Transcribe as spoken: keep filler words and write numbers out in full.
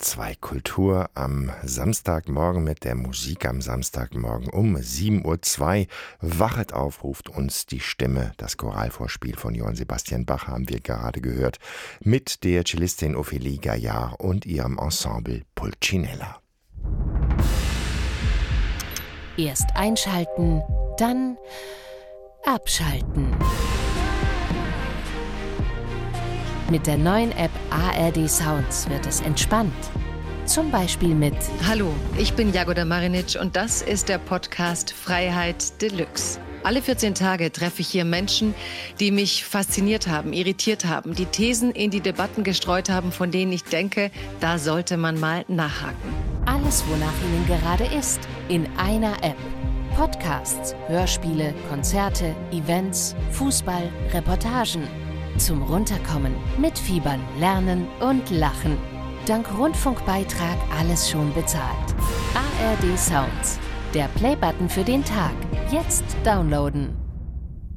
zwei Kultur am Samstagmorgen mit der Musik am Samstagmorgen um sieben Uhr zwei. Wachet auf, ruft uns die Stimme. Das Choralvorspiel von Johann Sebastian Bach haben wir gerade gehört. Mit der Cellistin Ophélie Gaillard und ihrem Ensemble Pulcinella. Erst einschalten, dann abschalten. Mit der neuen App A R D Sounds wird es entspannt. Zum Beispiel mit Hallo, ich bin Jagoda Marinic und das ist der Podcast Freiheit Deluxe. Alle vierzehn Tage treffe ich hier Menschen, die mich fasziniert haben, irritiert haben, die Thesen in die Debatten gestreut haben, von denen ich denke, da sollte man mal nachhaken. Alles, wonach Ihnen gerade ist, in einer App. Podcasts, Hörspiele, Konzerte, Events, Fußball, Reportagen. Zum Runterkommen, mitfiebern, lernen und lachen. Dank Rundfunkbeitrag alles schon bezahlt. A R D Sounds. Der Playbutton für den Tag. Jetzt downloaden.